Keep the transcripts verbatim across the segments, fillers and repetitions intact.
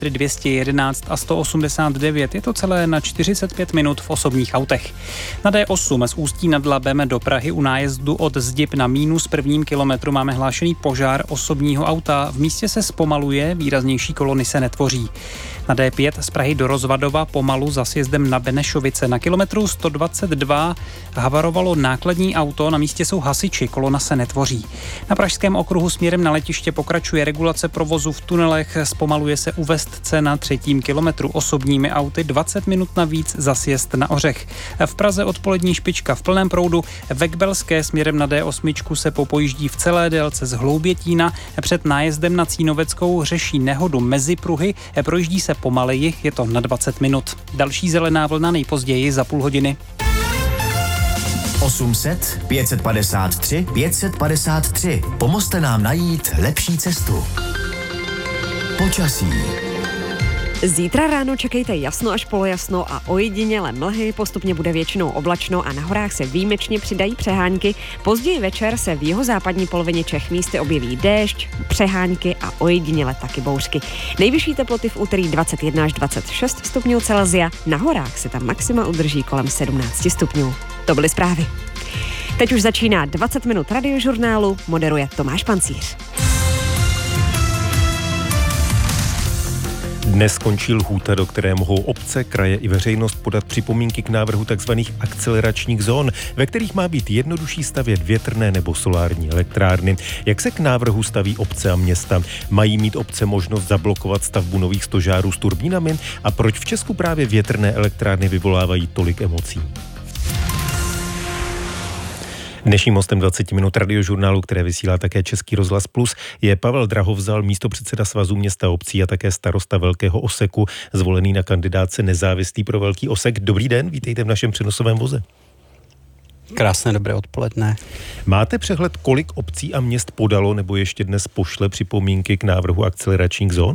dvě stě jedenáct a sto osmdesát devět. Je to celé na čtyřicet pět minut v osobních autech. Na D osm z Ústí nad Labem do Prahy u nájezdu od Zdib na mínus prvním kilometru máme hlášený požár osobního auta. V místě se zpomaluje, výraznější kolony se netvoří. Na D pět z Prahy do Rozvadova pomalu za sjezdem na Benešovice. Na kilometru sto dvacet dva havarovalo nákladní auto, na místě jsou hasiči, kolona se netvoří. Na pražském okruhu směrem na letiště pokračuje regulace provozu v tunelech, zpomaluje se u Vestce na třetím kilometru osobními auty, dvacet minut navíc za sjezd na Ořech. V Praze odpolední špička v plném proudu, ve Kbelské směrem na D osm se popojíždí v celé délce z Hloubětína, před nájezdem na Cínoveckou řeší nehodu mezi pruhy, projíždí se pomaleji, je to na dvacet minut. Další zelená vlna nejpozději za půl hodiny. osm set, pět set padesát tři, pět set padesát tři. Pomozte nám najít lepší cestu. Počasí. Zítra ráno čekejte jasno až polojasno a ojediněle mlhy, postupně bude většinou oblačno a na horách se výjimečně přidají přehánky. Později večer se v jihozápadní polovině Čech místy objeví déšť, přehánky a ojediněle taky bouřky. Nejvyšší teploty v úterý dvacet jedna až dvacet šest stupňů Celsia, na horách se tam maxima udrží kolem sedmnáct stupňů. To byly zprávy. Teď už začíná dvacet minut radiožurnálu, moderuje Tomáš Pancíř. Dnes skončí lhůta, do které mohou obce, kraje i veřejnost podat připomínky k návrhu tzv. Akceleračních zón, ve kterých má být jednodušší stavět větrné nebo solární elektrárny. Jak se k návrhu staví obce a města? Mají mít obce možnost zablokovat stavbu nových stožárů s turbínami? A proč v Česku právě větrné elektrárny vyvolávají tolik emocí? Dnešním hostem dvacet minut radiožurnálu, které vysílá také Český rozhlas Plus, je Pavel Drahovzal, místopředseda Svazu měst a obcí a také starosta Velkého Oseku, zvolený na kandidátce nezávislý pro Velký Osek. Dobrý den, vítejte v našem přenosovém voze. Krásné dobré odpoledne. Máte přehled, kolik obcí a měst podalo nebo ještě dnes pošle připomínky k návrhu akceleračních zón?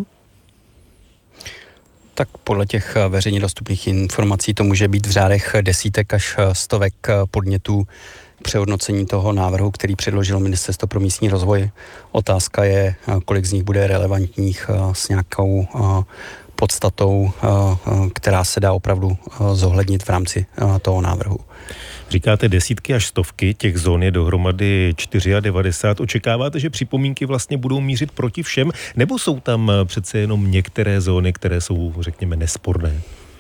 Tak podle těch veřejně dostupných informací to může být v řádech desítek až stovek podnětů přehodnocení toho návrhu, který předložil Ministerstvo pro místní rozvoj. Otázka je, kolik z nich bude relevantních s nějakou podstatou, která se dá opravdu zohlednit v rámci toho návrhu. Říkáte desítky až stovky, těch zón je dohromady devadesát čtyři. Očekáváte, že připomínky vlastně budou mířit proti všem, nebo jsou tam přece jenom některé zóny, které jsou, řekněme, nesporné?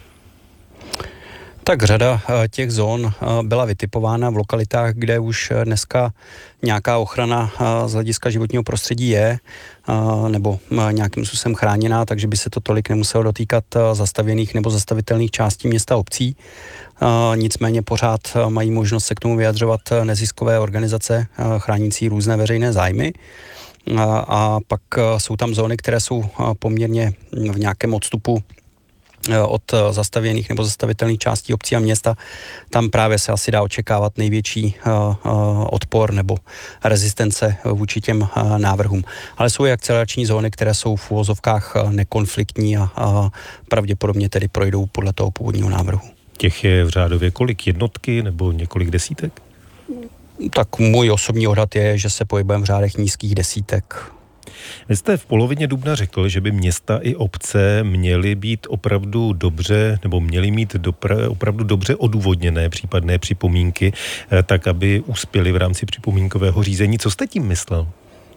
Tak řada těch zón byla vytipována v lokalitách, kde už dneska nějaká ochrana z hlediska životního prostředí je, nebo nějakým způsobem chráněná, takže by se to tolik nemuselo dotýkat zastavěných nebo zastavitelných částí města a obcí. Nicméně pořád mají možnost se k tomu vyjadřovat neziskové organizace chránící různé veřejné zájmy. A pak jsou tam zóny, které jsou poměrně v nějakém odstupu od zastavěných nebo zastavitelných částí obcí a města. Tam právě se asi dá očekávat největší odpor nebo rezistence vůči těm návrhům. Ale jsou i akcelerační zóny, které jsou v uvozovkách nekonfliktní a pravděpodobně tedy projdou podle toho původního návrhu. Těch je v řádově kolik? Jednotky nebo několik desítek? Tak můj osobní odhad je, že se pohybujeme v řádech nízkých desítek. Vy jste v polovině dubna řekl, že by města i obce měly být opravdu dobře, nebo měly mít dopra- opravdu dobře odůvodněné případné připomínky, tak aby uspěly v rámci připomínkového řízení. Co jste tím myslel?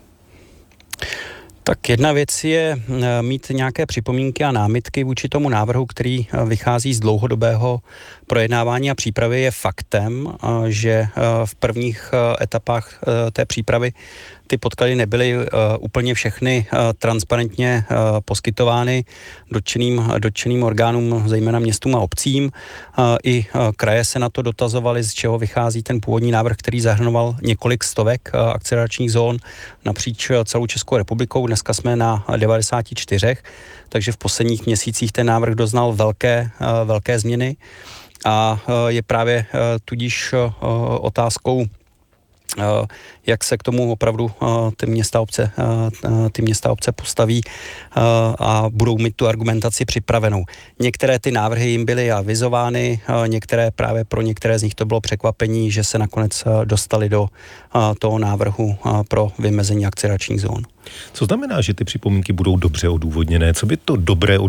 Tak jedna věc je mít nějaké připomínky a námitky vůči tomu návrhu, který vychází z dlouhodobého projednávání a přípravy. Je faktem, že v prvních etapách té přípravy ty podklady nebyly uh, úplně všechny uh, transparentně uh, poskytovány dotčeným, dotčeným orgánům, zejména městům a obcím. Uh, I uh, kraje se na to dotazovaly, z čeho vychází ten původní návrh, který zahrnoval několik stovek uh, akceleračních zón napříč uh, celou Českou republikou. Dneska jsme na devadesáti čtyřech, takže v posledních měsících ten návrh doznal velké, uh, velké změny a uh, je právě uh, tudíž uh, otázkou, jak se k tomu opravdu ty města obce, ty města obce postaví a budou mít tu argumentaci připravenou. Některé ty návrhy jim byly avizovány, některé právě pro některé z nich to bylo překvapení, že se nakonec dostali do toho návrhu pro vymezení akceleračních zón. Co znamená, že ty připomínky budou dobře odůvodněné? Co by to dobré